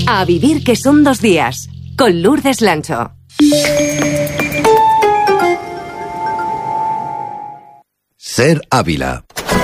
A vivir que son 2 días. Con Lourdes Lancho. Ser Ávila.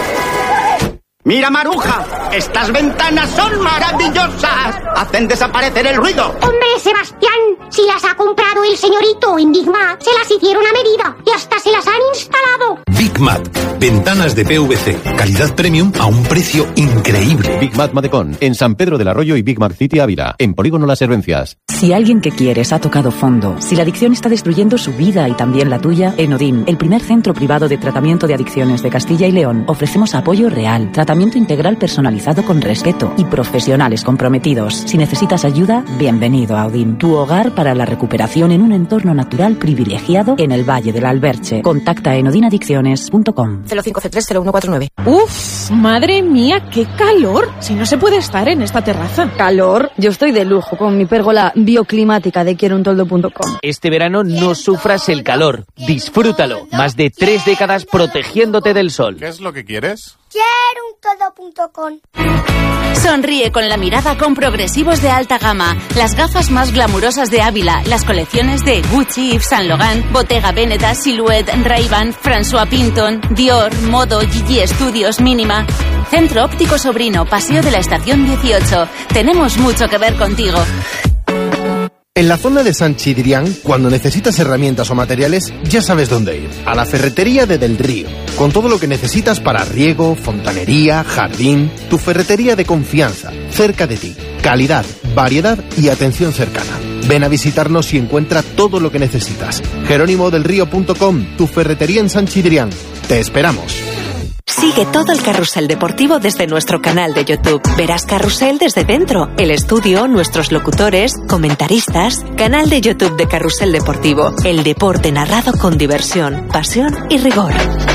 ¡Mira, Maruja! ¡Estas ventanas son maravillosas! ¡Hacen desaparecer el ruido! ¡Hombre, Sebastián! Si las ha comprado el señorito Enigma, se las hicieron a medida y hasta se las han instalado. Big Mat. Ventanas de PVC. Calidad premium a un precio increíble. Big Mat Madecón. En San Pedro de la Arroyo y Big Mac City Ávila. En Polígono Las Herbencias. Si alguien que quieres ha tocado fondo, si la adicción está destruyendo su vida y también la tuya, en Odín, el primer centro privado de tratamiento de adicciones de Castilla y León, ofrecemos apoyo real, tratamiento integral personalizado con respeto y profesionales comprometidos. Si necesitas ayuda, bienvenido a Odín, tu hogar para la recuperación en un entorno natural privilegiado en el Valle del Alberche. Contacta en odinadicciones.com. 05C30149. ¡Uf! ¡Madre mía, qué calor! Si no se puede estar en esta terraza. ¿Calor? Yo estoy de lujo con mi pérgola bioclimática de quierountoldo.com. Este verano no sufras el calor. Disfrútalo. Más de 3 décadas protegiéndote del sol. ¿Qué es lo que quieres? Quierountoldo.com. Sonríe con la mirada con progresivos de alta gama. Las gafas más glamurosas de Ávila. Las colecciones de Gucci, Yves Saint Laurent, Bottega Veneta, Silhouette, Ray-Ban, François Pinton, Dior, Modo, Gigi Studios, Mínima. Centro Óptico Sobrino, Paseo de la Estación 18. Tenemos mucho que ver contigo. En la zona de San Chidrián, cuando necesitas herramientas o materiales, ya sabes dónde ir. A la ferretería de Del Río, con todo lo que necesitas para riego, fontanería, jardín. Tu ferretería de confianza, cerca de ti. Calidad, variedad y atención cercana. Ven a visitarnos y encuentra todo lo que necesitas. jerónimodelrío.com, tu ferretería en San Chidrián. Te esperamos. Sigue todo el carrusel deportivo desde nuestro canal de YouTube. Verás Carrusel desde dentro, el estudio, nuestros locutores, comentaristas. Canal de YouTube de Carrusel Deportivo. El deporte narrado con diversión, pasión y rigor.